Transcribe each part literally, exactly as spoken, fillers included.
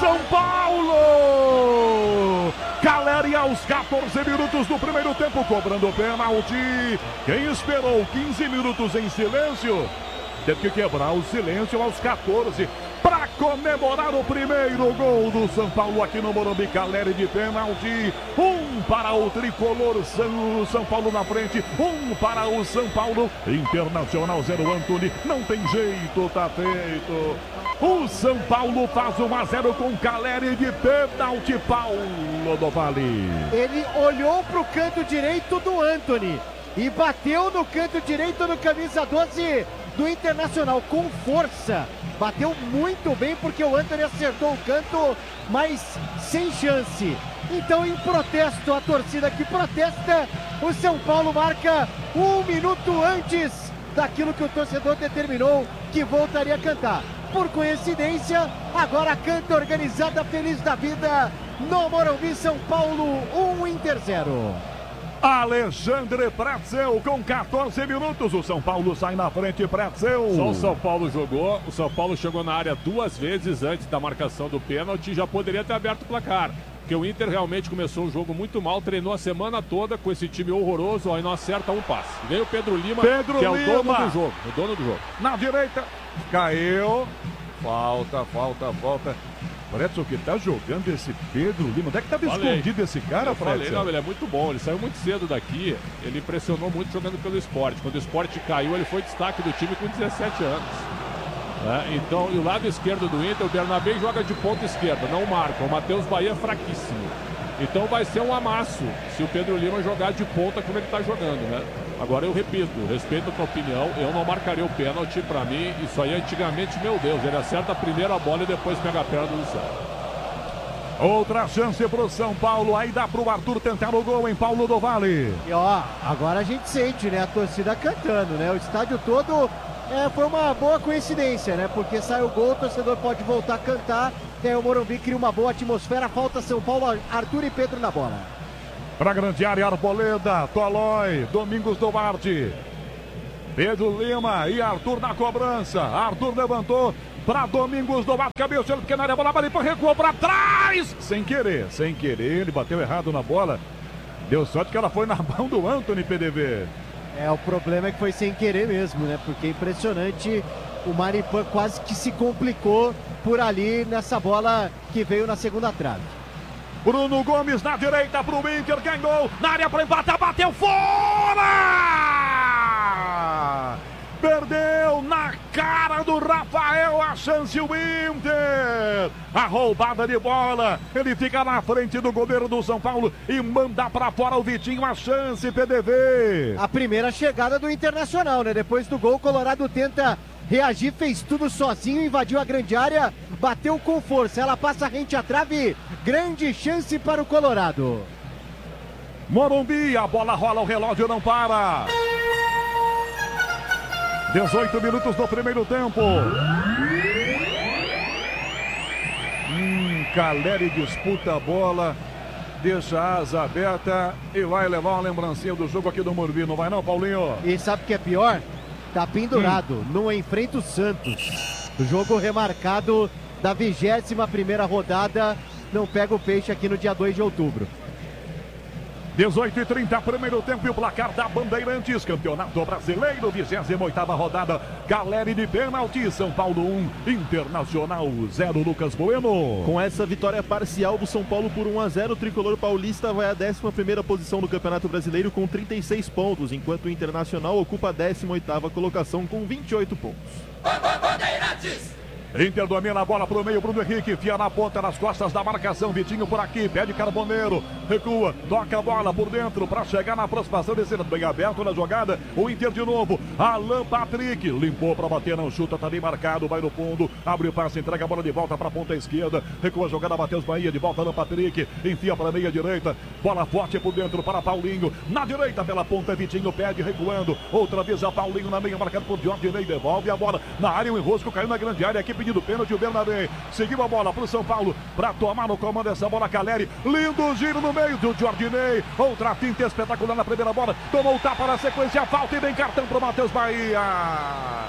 São Paulo! Caleri aos quatorze minutos do primeiro tempo, cobrando pênalti. Quem esperou quinze minutos em silêncio, teve que quebrar o silêncio aos quatorze para comemorar o primeiro gol do São Paulo aqui no Morumbi. Caleri de pênalti, um para o tricolor, São, São Paulo na frente, um para o São Paulo. Internacional zero, Antony, não tem jeito, tá feito. O São Paulo faz um a zero com Caleri de pênalti, Paulo do Vale. Ele olhou para o canto direito do Antony e bateu no canto direito do camisa doze do Internacional com força. Bateu muito bem porque o Antony acertou o canto, mas sem chance. Então, em protesto, a torcida que protesta, o São Paulo marca um minuto antes daquilo que o torcedor determinou que voltaria a cantar. Por coincidência, agora canta organizada, feliz da vida, no Morumbi. São Paulo um, Inter zero. Alexandre Pretzel com quatorze minutos, o São Paulo sai na frente, Pretzel. Só o São Paulo jogou, o São Paulo chegou na área duas vezes antes da marcação do pênalti e já poderia ter aberto o placar. Porque o Inter realmente começou o jogo muito mal, treinou a semana toda com esse time horroroso, aí não acerta um passe. Veio o Pedro Lima, Pedro que é o Lima. dono do jogo, o dono do jogo. Na direita, caiu, falta, falta, falta. Pretzel que tá jogando esse Pedro Lima. Onde é que tava Falei. escondido esse cara, Eu falei, Pretzel? não, ele é muito bom, ele saiu muito cedo daqui, ele pressionou muito jogando pelo Sport. Quando o Sport caiu, ele foi destaque do time com dezessete anos. É, então, e o lado esquerdo do Inter, o Bernabé joga de ponta esquerda, não marca. O Matheus Bahia é fraquíssimo. Então vai ser um amasso se o Pedro Lima jogar de ponta como ele está jogando, né? Agora eu repito, respeito a tua opinião, eu não marcaria o pênalti. Pra mim, isso aí antigamente, meu Deus, ele acerta a primeira bola e depois pega a perna do céu. Outra chance pro São Paulo, aí dá pro Arthur tentar o gol em Paulo do Vale. E ó, agora a gente sente, né, a torcida cantando, né? O estádio todo é, foi uma boa coincidência, né? Porque sai o gol, o torcedor pode voltar a cantar. E aí o Morumbi cria uma boa atmosfera. Falta São Paulo, Arthur e Pedro na bola. Pra grande área, Arboleda, Tolói, Domingos Duarte, Pedro Lima e Arthur na cobrança. Arthur levantou para Domingos Duarte, cabeça de pequena área, bola, bola, recuou para trás. Sem querer, sem querer, ele bateu errado na bola. Deu sorte que ela foi na mão do Antony, P D V. É, o problema é que foi sem querer mesmo, né? Porque é impressionante, o Maripan quase que se complicou por ali nessa bola que veio na segunda trave. Bruno Gomes na direita pro Inter, ganhou, na área para empatar, bateu fora! Perdeu na cara do Rafael a chance o Inter. A roubada de bola, ele fica na frente do goleiro do São Paulo e manda pra fora o Vitinho, a chance, P D V. A primeira chegada do Internacional, né? Depois do gol, o Colorado tenta reagir, fez tudo sozinho, invadiu a grande área, bateu com força, ela passa rente à trave, grande chance para o Colorado. Morumbi, a bola rola, o relógio não para. dezoito minutos do primeiro tempo. Hum, Caleri disputa a bola, deixa a asa aberta e vai levar uma lembrancinha do jogo aqui do Morumbi, não vai não, Paulinho? E sabe o que é pior? Tá pendurado, hum. não enfrenta o Santos. O jogo remarcado da vigésima primeira rodada, não pega o peixe aqui no dia dois de outubro. dezoito e trinta, primeiro tempo e o placar da Bandeirantes, Campeonato Brasileiro, vigésima oitava rodada, Caleri de pênalti, São Paulo um, Internacional zero, Lucas Bueno. Com essa vitória parcial do São Paulo por um a zero, o tricolor paulista vai à décima primeira posição do Campeonato Brasileiro com trinta e seis pontos, enquanto o Internacional ocupa a décima oitava colocação com vinte e oito pontos. Bandeirantes! Inter domina a bola pro meio, Bruno Henrique, enfia na ponta, nas costas da marcação, Vitinho por aqui, pede Carboneiro, recua, toca a bola por dentro para chegar na aproximação, descendo bem aberto na jogada, o Inter de novo, Alan Patrick, limpou para bater, não chuta, tá bem marcado, vai no fundo, abre o passe, entrega a bola de volta para a ponta esquerda, recua a jogada, Matheus Bahia, de volta Alan Patrick, enfia para a meia direita, bola forte por dentro para Paulinho, na direita pela ponta, Vitinho pede, recuando, outra vez a Paulinho na meia, marcado por Jorge Ney, devolve a bola na área, o enrosco caiu na grande área, aqui pedindo pênalti, o Bernabé seguiu a bola pro São Paulo para tomar no comando essa bola, Caleri, lindo giro no meio do Jordinei, outra finta espetacular na primeira bola, tomou o tapa na sequência, falta e vem cartão pro Matheus Bahia.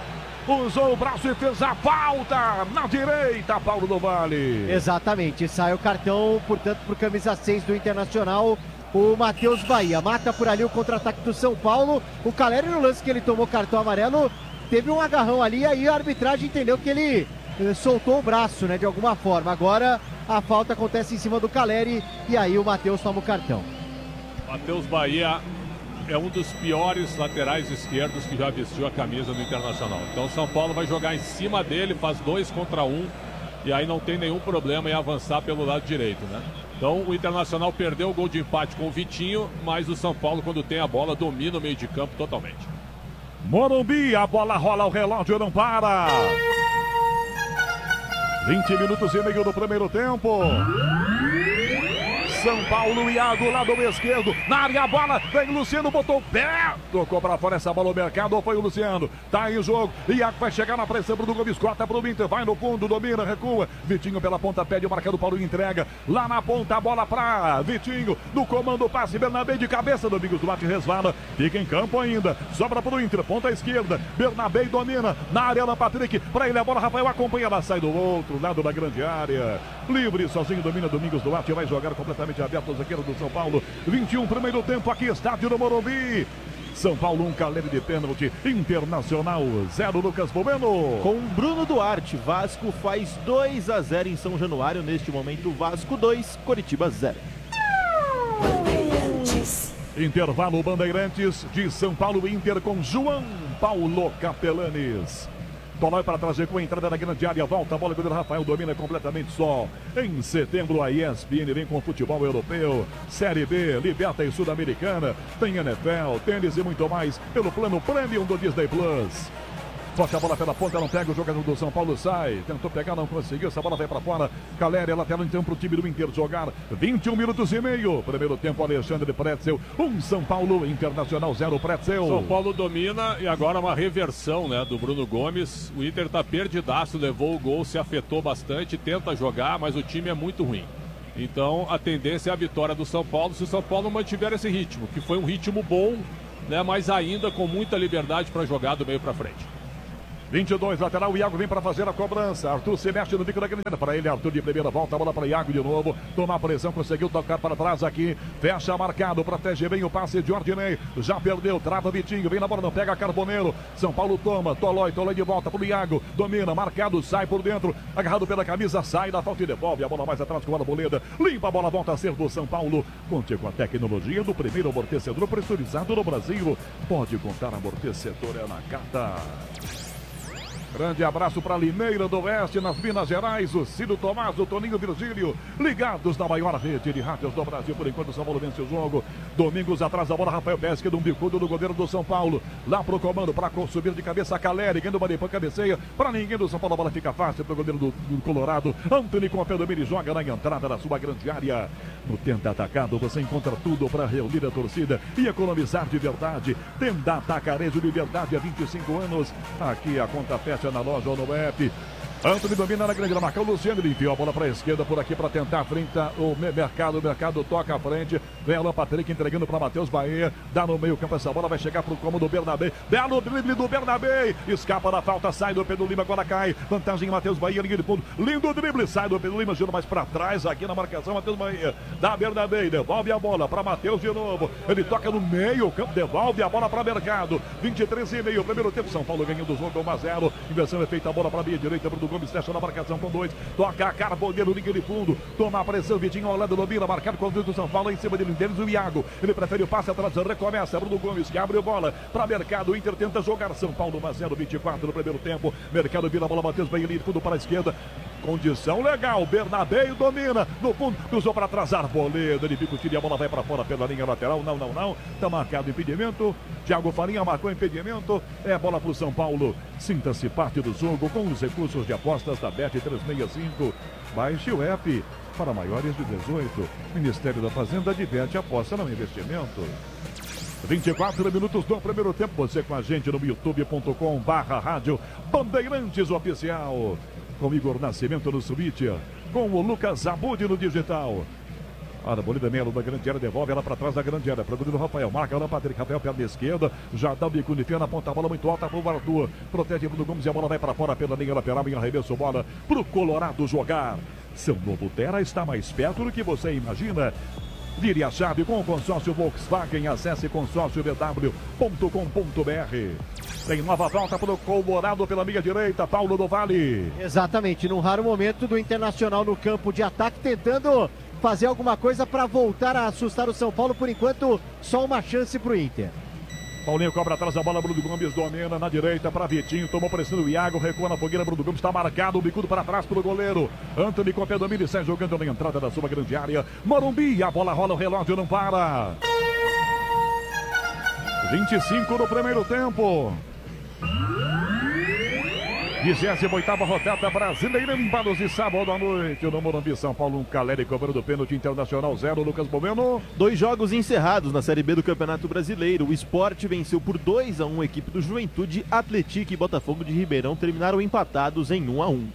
usou o braço e fez a falta na direita, Paulo do Vale. Exatamente, sai o cartão, portanto, por camisa seis do Internacional, o Matheus Bahia. Mata por ali o contra-ataque do São Paulo. O Caleri, no lance que ele tomou cartão amarelo, teve um agarrão ali, aí a arbitragem entendeu que ele eh, soltou o braço, né, de alguma forma. Agora a falta acontece em cima do Caleri e aí o Matheus toma o cartão. Matheus Bahia é um dos piores laterais esquerdos que já vestiu a camisa do Internacional. Então o São Paulo vai jogar em cima dele, faz dois contra um, e aí não tem nenhum problema em avançar pelo lado direito, né? Então o Internacional perdeu o gol de empate com o Vitinho, mas o São Paulo, quando tem a bola, domina o meio de campo totalmente. Morumbi, a bola rola, o relógio não para. vinte minutos e meio do primeiro tempo. São Paulo, Iago, lado esquerdo, na área a bola, vem o Luciano, botou o pé, tocou pra fora essa bola, o mercado, foi o Luciano, tá aí o jogo, Iago vai chegar na pressão pro Gomes, corta pro Inter, vai no fundo, domina, recua, Vitinho pela ponta, pede o marcado, Paulo entrega, lá na ponta, a bola pra Vitinho, no comando, passe, Bernabé de cabeça, Domingos Duarte resvala, fica em campo ainda, sobra pro Inter, ponta esquerda, Bernabé domina, na área, Alan Patrick, pra ele a bola, Rafael acompanha, ela sai do outro lado da grande área, livre, sozinho, domina Domingos Duarte, vai jogar completamente aberto o zagueiro do São Paulo, vinte e um primeiro tempo aqui, estádio do Morumbi. São Paulo, um Caleri de pênalti, Internacional zero, Lucas Bomeno. Com Bruno Duarte, Vasco faz dois a zero em São Januário, neste momento Vasco dois, Coritiba zero. Intervalo Bandeirantes de São Paulo, Inter com João Paulo Capelanes. Tolói para trazer com a entrada na grande área, volta a bola, o Rafael domina completamente só. Em setembro a E S P N vem com futebol europeu, Série B, Liberta e Sul-Americana, tem N F L, tênis e muito mais pelo plano Premium do Disney Plus. Toca a bola pela ponta, não pega, o jogador do São Paulo sai, tentou pegar, não conseguiu, essa bola vai para fora. Caleri, lateral então para o time do Inter jogar, vinte e um minutos e meio, primeiro tempo, Alexandre Pretzel, um São Paulo, Internacional zero, Pretzel. São Paulo domina e agora uma reversão, né, do Bruno Gomes, o Inter tá perdidaço, levou o gol, se afetou bastante, tenta jogar, mas o time é muito ruim. Então a tendência é a vitória do São Paulo, se o São Paulo mantiver esse ritmo, que foi um ritmo bom, né, mas ainda com muita liberdade para jogar do meio para frente. vinte e dois, lateral, o Iago vem para fazer a cobrança. Arthur se mexe no bico da grande. Para ele, Arthur de primeira volta, a bola para Iago de novo. Toma a pressão, conseguiu tocar para trás aqui. Fecha marcado, protege bem o passe de Ordinei. Já perdeu, trava Vitinho, vem na bola, não pega Carboneiro. São Paulo toma, Tolói, Tolói de volta para o Iago. Domina, marcado, sai por dentro. Agarrado pela camisa, sai da falta e devolve. A bola mais atrás com a Arboleda. Limpa a bola, volta a ser do São Paulo. Conte com a tecnologia do primeiro amortecedor pressurizado no Brasil. Pode contar, amortecedor é na carta. Grande abraço para Limeira do Oeste, nas Minas Gerais, o Ciro Tomás, o Toninho Virgílio, ligados na maior rede de rádios do Brasil. Por enquanto, o São Paulo vence o jogo. Domingos atrás da bola, Rafael Pesque, um bicudo do goleiro do São Paulo. Lá pro comando, para subir de cabeça, Caleri, ganhando o Maripã, cabeceia. Para ninguém do São Paulo, a bola fica fácil pro goleiro do, do Colorado. Antony com a Peldomini joga na entrada da sua grande área. No Tenda Atacado, você encontra tudo para reunir a torcida e economizar de verdade. Tenda Atacarejo de verdade há vinte e cinco anos. Aqui a conta fecha na loja ou no app. Antony domina na grande marca, o Luciano, ele enviou a bola para a esquerda por aqui para tentar frente o mercado, o mercado toca à frente, vem Alan Patrick entregando para Matheus Bahia, dá no meio campo, essa bola vai chegar para o cômodo do Bernabé, belo drible do Bernabé, escapa da falta, sai do Pedro Lima, agora cai, vantagem Matheus Bahia, linha de fundo, lindo drible, sai do Pedro Lima, gira mais para trás, aqui na marcação, Matheus Bahia, dá Bernabé, devolve a bola para Matheus de novo, ele toca no meio campo, devolve a bola para Mercado, vinte e três e meio, primeiro tempo, São Paulo ganhando o jogo um a zero, inversão é feita, a bola para a meia direita, Bruno Gomes fecha na marcação com dois, toca a Carboneiro, linha de fundo, toma a pressão, Vitinho ao lado do Mira, marcado com o do São Paulo, em cima dele, deles o Iago, ele prefere o passe atrás, recomeça, Bruno Gomes que abre a bola para Mercado, o Inter tenta jogar, São Paulo um a zero, vinte e quatro no primeiro tempo, Mercado vira a bola, Matheus Bahia, linha de fundo para a esquerda, condição legal, Bernabé domina, no fundo, cruzou para trás, Arboleda, ele fica o tiro e a bola vai para fora pela linha lateral, não, não, não, tá marcado impedimento, Thiago Farinha marcou impedimento, é bola para o São Paulo, sinta-se parte do jogo com os recursos de apostas da Bet trezentos e sessenta e cinco, baixe o app para maiores de dezoito, Ministério da Fazenda diverte a aposta no investimento. vinte e quatro minutos do primeiro tempo, você com a gente no youtube ponto com barra rádio Bandeirantes Oficial, com Igor Nascimento no Switch, com o Lucas Abud no digital. A Bolívia meia da grande área, devolve ela para trás da grande área. Para o goleiro Rafael, marca o Patrick. Rafael, perna esquerda, já dá o bico de fio na ponta, a bola muito alta para o Arthur. Protege Bruno Gomes e a bola vai para fora pela linha lateral. Em arremesso, bola para o Colorado jogar. Seu novo Terra está mais perto do que você imagina. Vire a chave com o consórcio Volkswagen. Acesse consórcio v w ponto com ponto b r. Tem nova volta para o Colorado pela meia direita, Paulo do Vale. Exatamente, num raro momento do Internacional no campo de ataque, tentando fazer alguma coisa para voltar a assustar o São Paulo. Por enquanto, só uma chance para o Inter. Paulinho cobra atrás da bola, Bruno Gomes domina na direita para Vitinho, tomou pressão do Iago, recua na fogueira, Bruno Gomes está marcado, o bicudo para trás pelo goleiro. Antony com a pé domina e sai jogando na entrada da sua grande área. Morumbi, a bola rola, o relógio não para. vinte e cinco no primeiro tempo. vigésima oitava rodada brasileira, embalos de sábado à noite. No Morumbi, São Paulo, um Caleri cobrando pênalti. Internacional zero, Lucas Bomeno. Dois jogos encerrados na Série B do Campeonato Brasileiro. O Sport venceu por dois a um a equipe do Juventude. Atlético e Botafogo de Ribeirão terminaram empatados em um a um.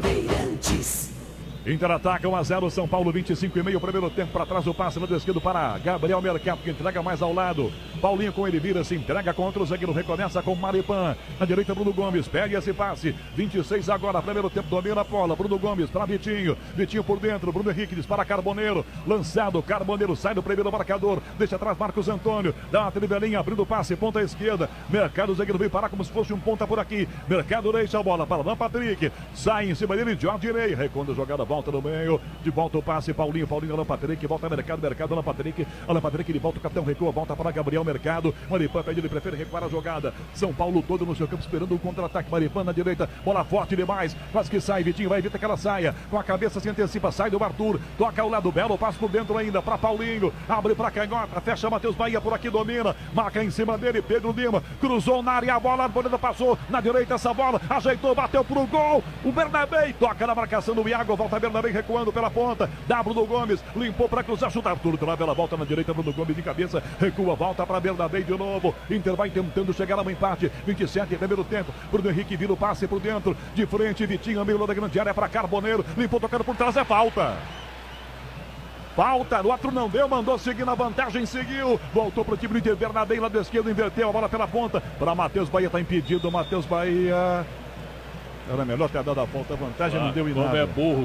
Inter ataca um a zero, São Paulo vinte e cinco e meio, primeiro tempo para trás, o passe no esquerdo para Gabriel Mercado, que entrega mais ao lado. Paulinho com ele vira, se entrega contra o zagueiro, recomeça com Maripan. Na direita, Bruno Gomes, pega esse passe. vinte e seis agora, primeiro tempo, domina a bola. Bruno Gomes para Vitinho, Vitinho por dentro, Bruno Henrique dispara Carboneiro, lançado, Carboneiro sai do primeiro marcador, deixa atrás Marcos Antônio, dá uma tribelinha, abrindo o passe, ponta esquerda. Mercado, o zagueiro veio parar como se fosse um ponta por aqui. Mercado deixa a bola para Alan Patrick, sai em cima dele, Jorge Ney, reconda a jogada. Volta no meio, de volta o passe, Paulinho, Paulinho, Alan Patrick, volta Mercado, Mercado, Alan Patrick, Alan Patrick, de volta o capitão, recua, volta para Gabriel Mercado, Maripan pede, ele prefere recuar a jogada. São Paulo todo no seu campo esperando o contra-ataque, Maripan na direita, bola forte demais, quase que sai, Vitinho vai, evita que ela saia, com a cabeça se antecipa, sai do Arthur, toca ao lado, belo passo por dentro ainda, para Paulinho, abre para canhota, fecha Matheus Bahia por aqui, domina, marca em cima dele, Pedro Lima, cruzou na área, a bola, a Arboleda passou, na direita essa bola, ajeitou, bateu pro gol, o Bernabé, toca na marcação do Iago, volta Bernabé recuando pela ponta, dá Bruno Gomes, limpou para cruzar, chuta Arthur, trava ela, volta na direita, Bruno Gomes de cabeça, recua, volta para Bernabé de novo, Inter vai tentando chegar a um empate, vinte e sete, primeiro tempo, Bruno Henrique vira o passe por dentro, de frente, Vitinho, meio da grande área para Carboneiro, limpou, tocando por trás, é falta. Falta, o outro não deu, mandou seguir na vantagem, seguiu, voltou para o time do Inter, Bernabé lado esquerdo, inverteu a bola pela ponta, para Matheus Bahia, está impedido, Matheus Bahia... Era melhor ter dado a ponta, a vantagem ah, não deu em nada. Como é burro